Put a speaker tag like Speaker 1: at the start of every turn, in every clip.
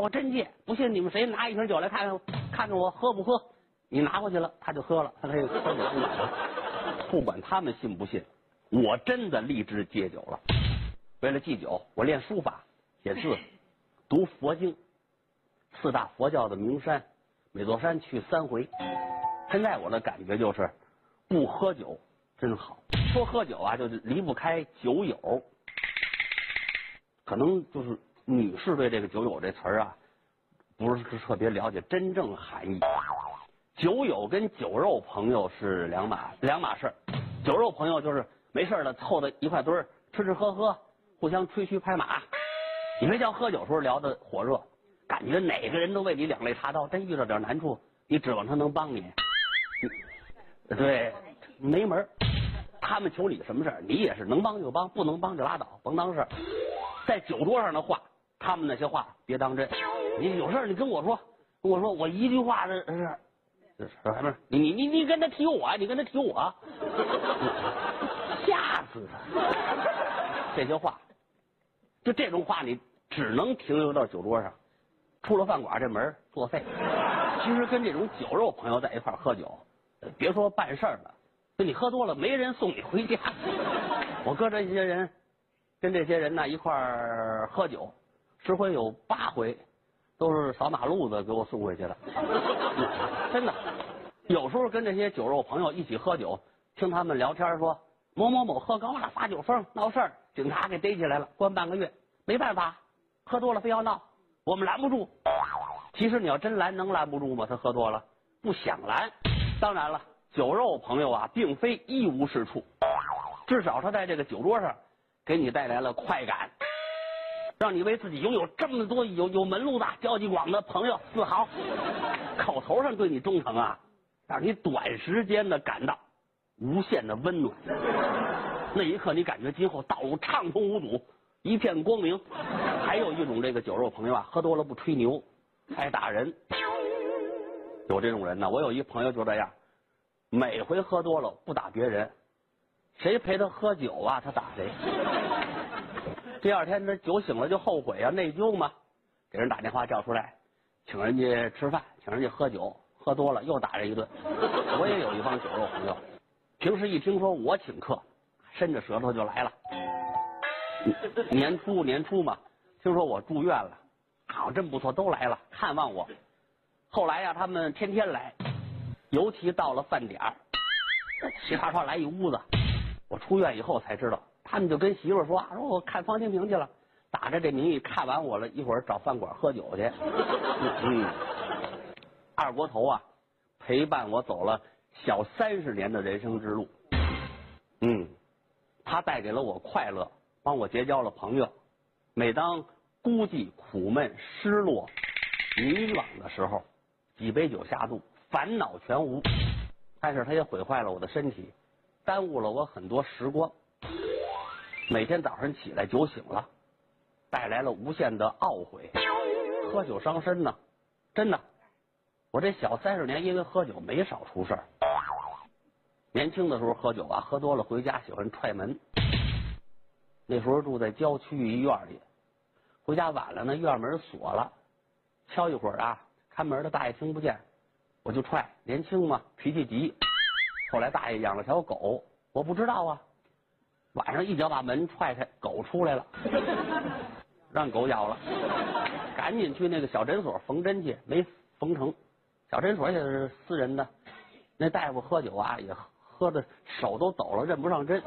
Speaker 1: 我真戒，不信你们谁拿一瓶酒来看看我喝不喝？你拿过去了，他就喝了，他可以喝酒不买了。不管他们信不信，我真的立志戒酒了。为了忌酒，我练书法、写字、读佛经，4大佛教的名山，每座山去3回。现在我的感觉就是，不喝酒真好。说喝酒啊，就离不开酒友。可能就是女士对这个酒友这词儿啊，不是特别了解真正含义。酒友跟酒肉朋友是两码事。酒肉朋友就是没事了凑到一块堆儿吃吃喝喝，互相吹嘘拍马。你没叫喝酒时候聊得火热，感觉哪个人都为你两肋插刀，真遇到点难处，你指望他能帮你？对，没门。他们求你什么事儿，你也是能帮就帮，不能帮就拉倒，甭当事。在酒桌上的话，他们那些话别当真。你有事儿你跟我说，我一句话的是。不是你跟他提我，你跟他提我，吓死他！这些话，就这种话，你只能停留到酒桌上，出了饭馆这门作废。其实跟这种酒肉朋友在一块喝酒，别说办事了，就你喝多了，没人送你回家。我跟这些人呢一块喝酒，10回有8回。都是扫马路的给我送回去的，真的。有时候跟这些酒肉朋友一起喝酒，听他们聊天说某某某喝高了发酒疯闹事儿，警察给逮起来了，关半个月。没办法，喝多了非要闹，我们拦不住。其实你要真拦，能拦不住吗？他喝多了不想拦。当然了，酒肉朋友啊，并非一无是处，至少他在这个酒桌上给你带来了快感。让你为自己拥有这么多有门路的交际广的朋友自豪，口头上对你忠诚啊，让你短时间的感到无限的温暖。那一刻你感觉今后道路畅通无阻，一片光明。还有一种这个酒肉朋友啊，喝多了不吹牛，爱打人。有这种人呢，我有一朋友就这样，每回喝多了不打别人，谁陪他喝酒啊，他打谁。第二天他酒醒了就后悔啊，内疚嘛，给人打电话叫出来，请人家吃饭，请人家喝酒，喝多了又打人一顿。我也有一帮酒肉朋友，平时一听说我请客，伸着舌头就来了。年初嘛，听说我住院了，好真不错，都来了看望我。后来呀，他们天天来，尤其到了饭点儿，齐刷刷来一屋子。我出院以后才知道。他们就跟媳妇说我看方清平去了，打着这名义看完我了，一会儿找饭馆喝酒去。二锅头啊，陪伴我走了小30年的人生之路。他带给了我快乐，帮我结交了朋友。每当孤寂、苦闷、失落、迷惘的时候，几杯酒下肚，烦恼全无。但是他也毁坏了我的身体，耽误了我很多时光。每天早上起来酒醒了，带来了无限的懊悔。喝酒伤身呢，真的。我这小30年因为喝酒没少出事儿。年轻的时候喝酒啊，喝多了回家喜欢踹门。那时候住在郊区医院里，回家晚了呢，院门锁了，敲一会儿啊，看门的大爷听不见，我就踹。年轻嘛，脾气急。后来大爷养了条狗，我不知道啊。晚上一脚把门踹开，狗出来了，让狗咬了，赶紧去那个小诊所缝针去，没缝成。小诊所也是私人的，那大夫喝酒啊，也喝的手都抖了，认不上针。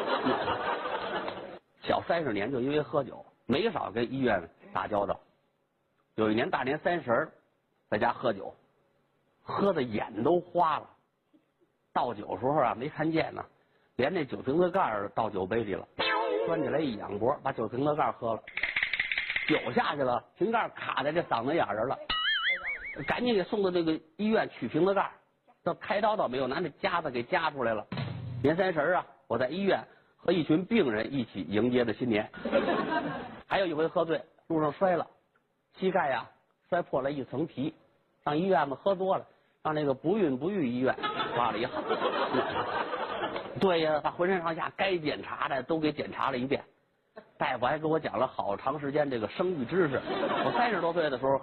Speaker 1: 小30年就因为喝酒，没少跟医院打交道。有一年大年30，在家喝酒，喝的眼都花了，倒酒时候啊没看见呢。连那酒瓶子盖倒酒杯里了，端起来一仰脖，把酒瓶子盖喝了，酒下去了，瓶盖卡在这嗓子眼儿了，赶紧给送到这个医院取瓶子盖，这开刀倒没有，拿那夹子给夹出来了。年30啊，我在医院和一群病人一起迎接的新年。还有一回喝醉，路上摔了，膝盖呀摔破了一层皮，上医院嘛，喝多了，让那个不孕不育医院挂了一号。对呀，把浑身上下该检查的都给检查了一遍，大夫还给我讲了好长时间这个生育知识。我30多岁的时候